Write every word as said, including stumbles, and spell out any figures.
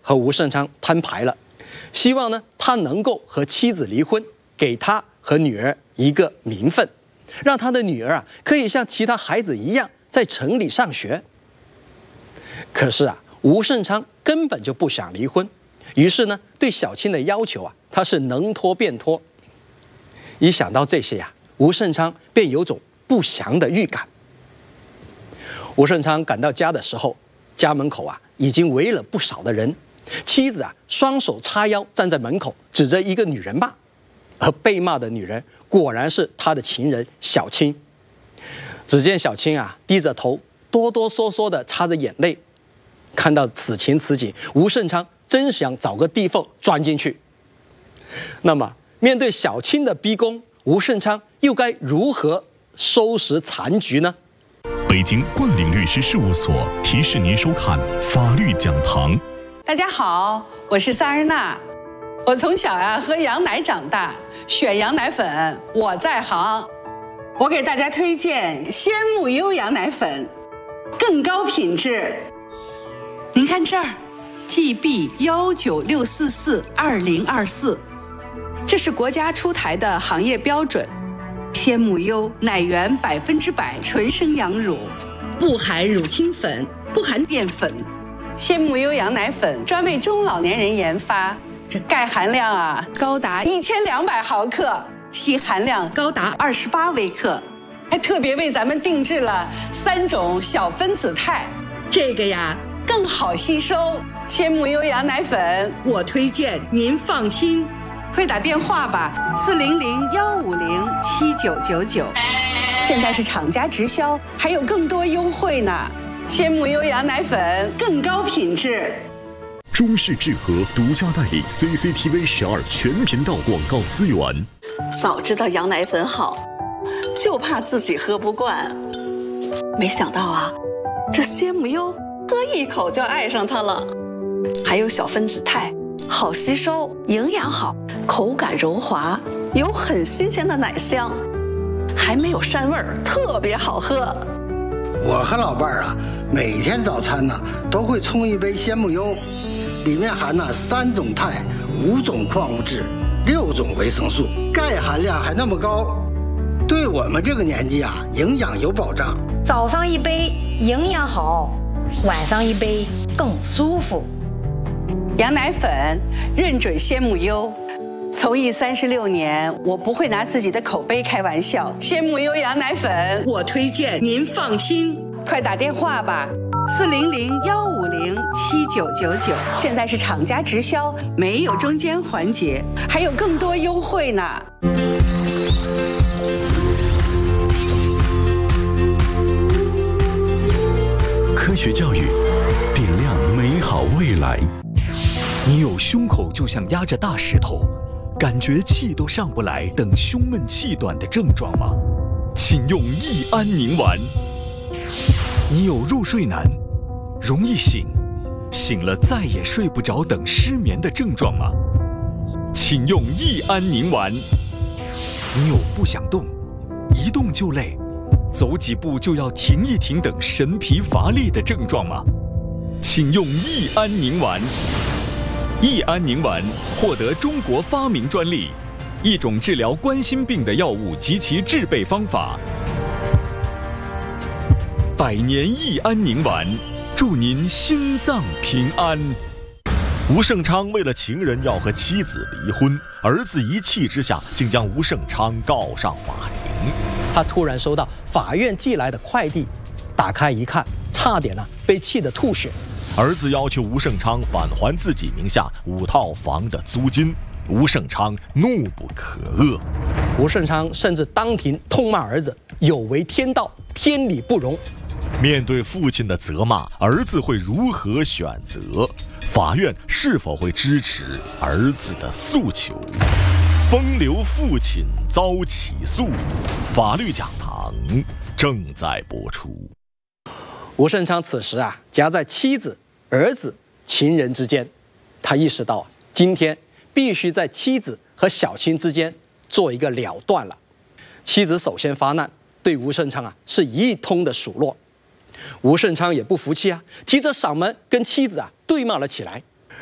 和吴胜昌摊牌了，希望呢他能够和妻子离婚，给他和女儿一个名分，让他的女儿啊可以像其他孩子一样在城里上学。可是啊，吴胜昌根本就不想离婚，于是呢，对小青的要求啊，他是能拖便拖。一想到这些呀、啊，吴胜昌便有种不祥的预感。吴胜昌赶到家的时候，家门口啊已经围了不少的人，妻子啊双手叉腰站在门口，指着一个女人骂，而被骂的女人果然是他的情人小青。只见小青啊低着头，哆哆嗦嗦地擦着眼泪。看到此情此景，吴胜昌真想找个地缝钻进去。那么，面对小青的逼宫，吴胜昌又该如何收拾残局呢？ 北京冠岭律师事务所提示您收看法律讲堂。 大家好，我是萨日娜。我从小呀、啊、喝羊奶长大，选羊奶粉我在行。我给大家推荐鲜木优羊奶粉，更高品质。您看这儿 ，G B 幺九六四四二零二四，这是国家出台的行业标准。鲜木优奶源百分之百纯生羊乳，不含乳清粉，不含淀粉。鲜木优羊奶粉专为中老年人研发，这钙含量啊高达一千两百毫克，硒含量高达二十八微克，还特别为咱们定制了三种小分子肽，这个呀更好吸收。鲜木优羊奶粉，我推荐您放心。快打电话吧，四零零幺五零七九九九。现在是厂家直销，还有更多优惠呢。鲜木优羊奶粉更高品质。 中视智和独家代理 C C T V 十二全频道广告资源。 早知道羊奶粉好，就怕自己喝不惯。没想到啊，这鲜木优喝一口就爱上它了。还有小分子肽，好吸收，营养好，口感柔滑，有很新鲜的奶香，还没有膻味儿，特别好喝。 我和老伴儿啊，每天早餐呢都会冲一杯鲜木优，里面含了三种肽、五种矿物质、六种维生素，钙含量还那么高，对我们这个年纪啊，营养有保障。 早上一杯营养好，晚上一杯更舒服。 羊奶粉认准鲜木优，从艺三十六年，我不会拿自己的口碑开玩笑。鲜木优羊奶粉，我推荐您放心。快打电话吧，四零零幺五零七九九九。现在是厂家直销，没有中间环节，还有更多优惠呢。 科学教育，点亮美好未来。 你有胸口就像压着大石头，感觉气都上不来等胸闷气短的症状吗？请用益安宁丸。你有入睡难，容易醒，醒了再也睡不着等失眠的症状吗？请用益安宁丸。你有不想动，一动就累，走几步就要停一停等神疲乏力的症状吗？请用益安宁丸。益安宁丸获得中国发明专利，一种治疗冠心病的药物及其制备方法。百年益安宁丸，祝您心脏平安。 吴胜昌为了情人要和妻子离婚，儿子一气之下竟将吴胜昌告上法庭。 他突然收到法院寄来的快递，打开一看，差点呢、啊、被气得吐血。 儿子要求吴胜昌返还自己名下五套房的租金，吴胜昌怒不可遏。 吴胜昌甚至当庭痛骂儿子有违天道，天理不容。 面对父亲的责骂，儿子会如何选择？法院是否会支持儿子的诉求？风流父亲遭起诉，法律讲堂正在播出。 吴胜昌此时啊，夹在妻子、儿子、情人之间，他意识到啊，今天必须在妻子和小青之间做一个了断了。妻子首先发难，对吴胜昌啊是一通的数落。吴胜昌也不服气啊，提着嗓门跟妻子啊对骂了起来。